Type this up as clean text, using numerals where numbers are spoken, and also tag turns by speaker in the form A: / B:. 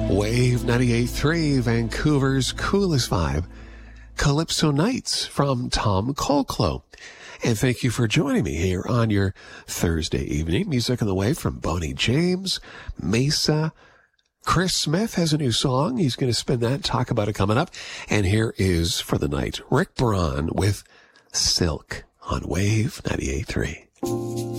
A: Wave 98.3, Vancouver's coolest vibe. Calypso Nights from Tom Colclough. And thank you for joining me here on your Thursday evening. Music on the way from Bonnie James, Mesa. Chris Smith has a new song. He's going to spin that, talk about it coming up. And here is, for the night, Rick Braun with Silk on Wave 98.3.